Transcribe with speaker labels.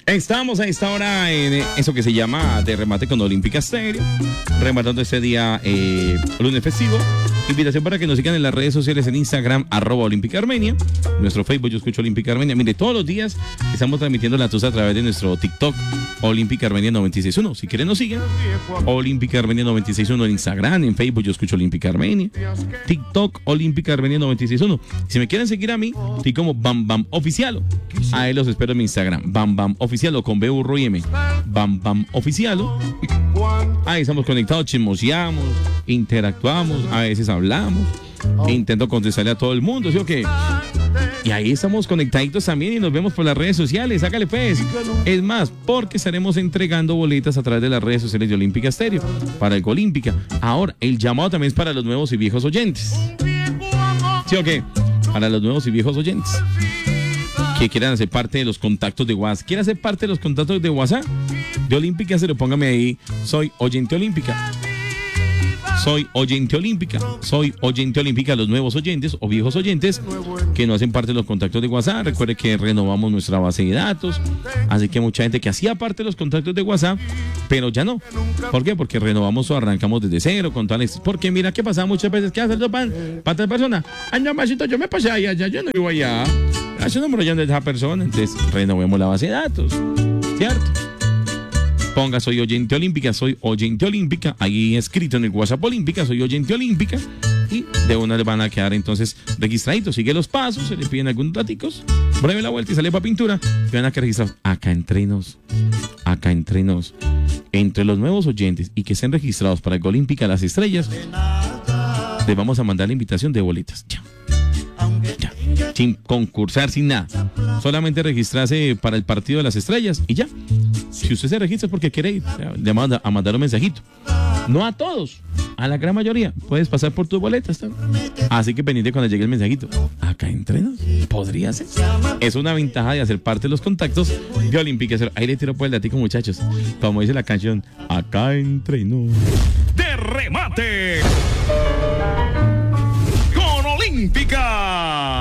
Speaker 1: Estamos a esta hora en eso que se llama de remate con Olímpica Stereo, rematando este día lunes festivo. Invitación para que nos sigan en las redes sociales en Instagram, @OlímpicaArmenia, nuestro Facebook, Yo Escucho Olímpica Armenia. Mire, todos los días estamos transmitiendo la tusa a través de nuestro TikTok, Olímpica Armenia 961. Si quieren nos siguen, Olímpica Armenia 961 en Instagram, en Facebook, Yo Escucho Olímpica Armenia, TikTok, Olímpica Armenia 961. Si me quieren seguir a mí, estoy como Bam Bam Oficialo. Ahí los espero en mi Instagram, Bam Bam Oficialo, con B, burro y M, Bam Bam Oficialo. Ahí estamos conectados, chismoseamos, interactuamos, a veces hablamos, intento contestarle a todo el mundo, ¿sí o qué? Y ahí estamos conectaditos también y nos vemos por las redes sociales, hágale pues. Es más, porque estaremos entregando boletas a través de las redes sociales de Olímpica Stereo para el Olímpica. Ahora, el llamado también es para los nuevos y viejos oyentes, ¿sí o qué? Para los nuevos y viejos oyentes que quieran hacer parte de los contactos de WhatsApp. ¿Quieren hacer parte de los contactos de WhatsApp de Olímpica? Se lo póngame ahí, soy oyente Olímpica. Soy oyente Olímpica, soy oyente Olímpica, los nuevos oyentes o viejos oyentes que no hacen parte de los contactos de WhatsApp. Recuerde que renovamos nuestra base de datos, así que mucha gente que hacía parte de los contactos de WhatsApp, pero ya no. ¿Por qué? Porque renovamos o arrancamos desde cero con tales. Porque mira que pasaba muchas veces, ¿qué hacer para tal persona? Ay, no, masito, yo me pasé allá, yo no vivo allá. Hace un número ya de esa persona, entonces renovemos la base de datos, ¿cierto? Ponga soy oyente Olímpica, ahí escrito en el WhatsApp Olímpica, soy oyente Olímpica, y de una le van a quedar entonces registraditos. Sigue los pasos, se le piden algunos daticos, breve la vuelta y sale para pintura, y van a quedar registrados acá entre nos, entre los nuevos oyentes y que estén registrados para el Olímpica Las Estrellas, les vamos a mandar la invitación de boletas. Ya. Sin concursar, sin nada, solamente registrarse para el partido de las estrellas y ya. Si usted se registra es porque quiere ir, le manda a mandar un mensajito. No a todos, a la gran mayoría. Puedes pasar por tus boletas también. Así que pendiente cuando llegue el mensajito. Acá entre nos, podría ser. Es una ventaja de hacer parte de los contactos de Olímpica. Ahí le tiro por el datico, muchachos. Como dice la canción, acá entre nos.
Speaker 2: De remate con Olímpica.